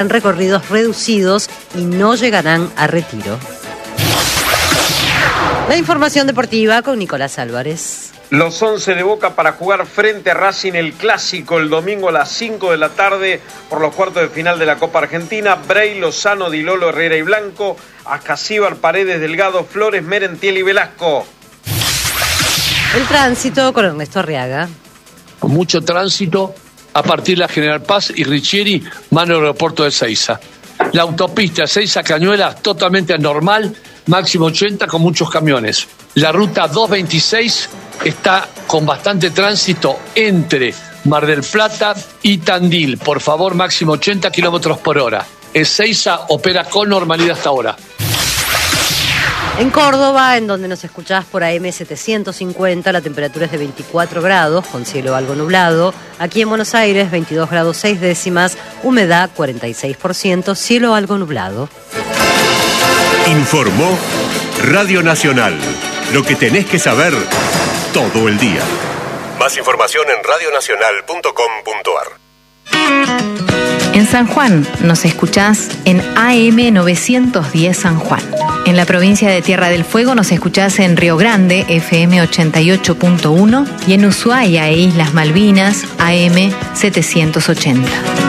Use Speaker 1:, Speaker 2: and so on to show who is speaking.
Speaker 1: recorridos reducidos y no llegarán a Retiro. La información deportiva con Nicolás Álvarez.
Speaker 2: Los 11 de Boca para jugar frente a Racing el clásico el domingo a las 5 de la tarde por los cuartos de final de la Copa Argentina. Bray, Lozano, Di Lolo, Herrera y Blanco, Ascasíbar, Paredes, Delgado, Flores, Merentiel y Velasco.
Speaker 1: El tránsito con Ernesto Arriaga.
Speaker 3: Con mucho tránsito a partir de la General Paz y Richieri, mano al aeropuerto de Ezeiza. La autopista Ezeiza-Cañuelas totalmente anormal, máximo 80 con muchos camiones. La ruta 226 está con bastante tránsito entre Mar del Plata y Tandil. Por favor, máximo 80 kilómetros por hora. Ezeiza opera con normalidad hasta ahora.
Speaker 1: En Córdoba, en donde nos escuchás por AM 750, la temperatura es de 24 grados, con cielo algo nublado. Aquí en Buenos Aires, 22 grados 6 décimas, humedad 46%, cielo algo nublado.
Speaker 4: Informó Radio Nacional. Lo que tenés que saber todo el día. Más información en radionacional.com.ar.
Speaker 5: En San Juan nos escuchás en AM 910 San Juan. En la provincia de Tierra del Fuego nos escuchás en Río Grande, FM 88.1, y en Ushuaia e Islas Malvinas, AM 780.